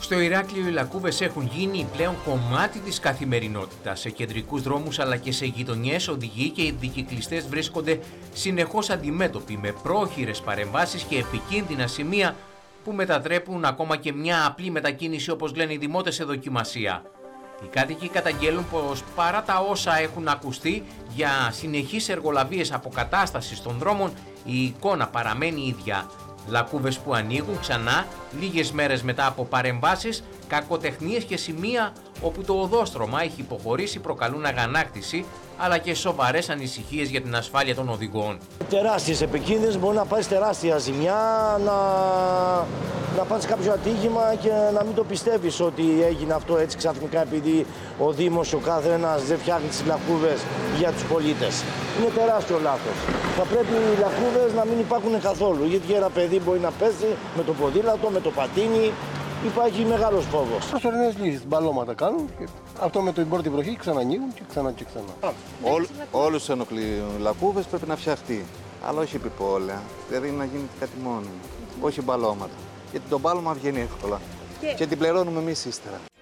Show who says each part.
Speaker 1: Στο Ηράκλειο οι λακκούβες έχουν γίνει πλέον κομμάτι της καθημερινότητας. Σε κεντρικούς δρόμους αλλά και σε γειτονιές οδηγοί και οι δικυκλιστές βρίσκονται συνεχώς αντιμέτωποι με πρόχειρες παρεμβάσεις και επικίνδυνα σημεία που μετατρέπουν ακόμα και μια απλή μετακίνηση, όπως λένε οι δημότες, σε δοκιμασία. Οι κάτοικοι καταγγέλουν πως παρά τα όσα έχουν ακουστεί για συνεχείς εργολαβίες αποκατάστασης των δρόμων, η εικόνα παραμένει ίδια. Λακκούβες που ανοίγουν ξανά λίγες μέρες μετά από παρεμβάσεις, κακοτεχνίες και σημεία όπου το οδόστρωμα έχει υποχωρήσει προκαλούν αγανάκτηση αλλά και σοβαρές ανησυχίες για την ασφάλεια των οδηγών.
Speaker 2: Τεράστιες επικίνδυνες, μπορεί να πάρεις τεράστια ζημιά, να πας κάποιο ατύχημα και να μην το πιστεύεις ότι έγινε αυτό έτσι ξαφνικά επειδή ο Δήμος, ο κάθε ένας δεν φτιάχνει τις λακκούβες για τους πολίτες. Είναι τεράστιο λάθος. Θα πρέπει οι λακκούβες να μην υπάρχουν καθόλου, γιατί ένα παιδί μπορεί να πέσει με το ποδήλατο, με το πατίνι. Υπάρχει μεγάλος φόβος.
Speaker 3: Προσωρινές λύσεις, μπαλώματα κάνουν και αυτό με την πρώτη βροχή ξανανοίγουν και ξανά και ξανά.
Speaker 4: Όλους τους ενοχληλακκούβες πρέπει να φτιαχτεί, αλλά όχι επιπόλαια, δηλαδή να γίνει κάτι μόνο, όχι μπαλώματα. Γιατί το μπάλωμα βγαίνει εύκολα και την πληρώνουμε εμείς ύστερα.